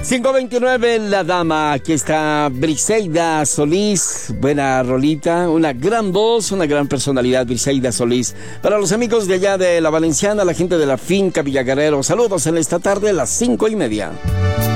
5:29, la dama. Aquí está Briseida Solís. Buena rolita, una gran voz, una gran personalidad, Briseida Solís. Para los amigos de allá de la Valenciana, la gente de la finca Villaguerrero, saludos en esta tarde a las 5:30.